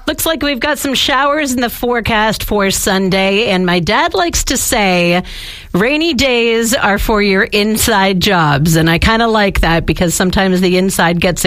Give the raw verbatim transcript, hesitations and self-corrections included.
Looks like we've got some showers in the forecast for Sunday, and my dad likes to say rainy days are for your inside jobs, and I kind of like that because sometimes the inside gets